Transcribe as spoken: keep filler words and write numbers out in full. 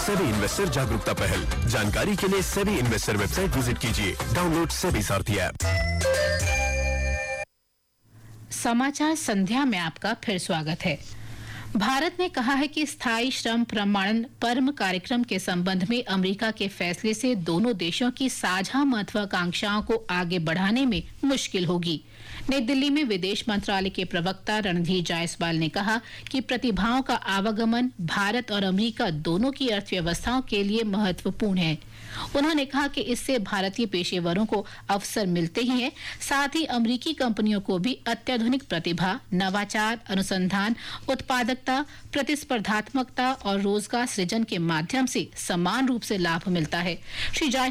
SEBI investor जागरूकता पहल। जानकारी के लिए सेबी इन्वेस्टर वेबसाइट विजिट कीजिए। डाउनलोड सेबी सारथी ऐप। समाचार संध्या में आपका फिर स्वागत है। भारत ने कहा है कि स्थायी श्रम प्रमाणन परम कार्यक्रम के संबंध में अमेरिका के फैसले से दोनों देशों की साझा महत्वाकांक्षाओं को आगे बढ़ाने में मुश्किल होगी। नई दिल्ली में विदेश मंत्रालय के प्रवक्ता रणधीर जायसवाल ने कहा कि प्रतिभाओं का आवागमन भारत और अमेरिका दोनों की अर्थव्यवस्थाओं के लिए महत्वपूर्ण है। उन्होंने कहा कि इससे भारतीय पेशेवरों को अवसर मिलते ही हैं, साथ ही अमेरिकी कंपनियों को भी अत्याधुनिक प्रतिभा, नवाचार, अनुसंधान, उत्पादकता, प्रतिस्पर्धात्मकता और रोजगार सृजन के माध्यम से समान रूप से लाभ मिलता है। श्री